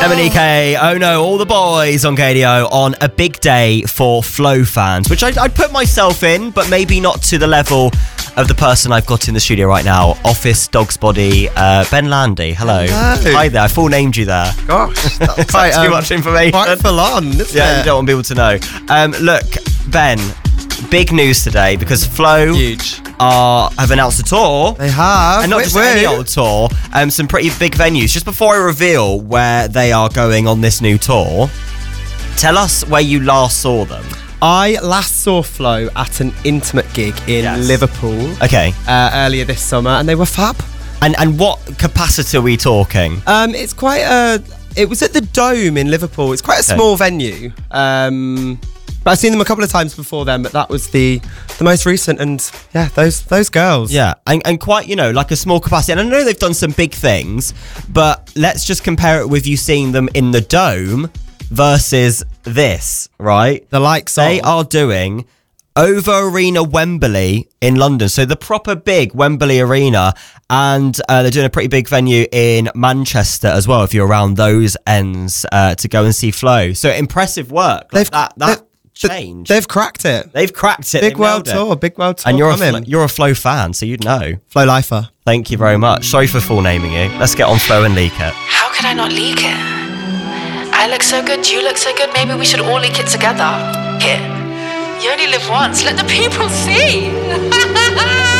Emily K, oh no, all the boys on KDO on a big day for Flow fans, which I'd put myself in, but maybe not to the level of the person I've got in the studio right now. Office Dog's Body, Ben Landy. Hello. Hi there. I full named you there. Gosh, that's quite too much information. Quite full on, isn't it? Yeah, you don't want people to know. Look, Ben, big news today because Flow have announced a tour. They have. And not just any old tour, some pretty big venues. Just before I reveal where they are going on this new tour, tell us where you last saw them. I last saw Flow at an intimate gig in Liverpool. Okay. Earlier this summer, and they were fab. And what capacity are we talking? It's quite it was at the Dome in Liverpool. It's quite a small venue. But I've seen them a couple of times before then, but that was the most recent, and yeah, those girls. Yeah, and quite, like a small capacity. And I know they've done some big things, but let's just compare it with you seeing them in the Dome versus this, right? The likes of... They are doing OVO Arena Wembley in London, so the proper big Wembley Arena, and they're doing a pretty big venue in Manchester as well, if you're around those ends, to go and see Flow. So impressive work. That change. They've cracked it. They've cracked it. Big world tour. And you're a Flow fan, so you'd know. Flow lifer. Thank you very much. Sorry for full naming you. Let's get on Flow and leak it. How could I not leak it? I look so good, you look so good, maybe we should all leak it together. Here. You only live once, let the people see.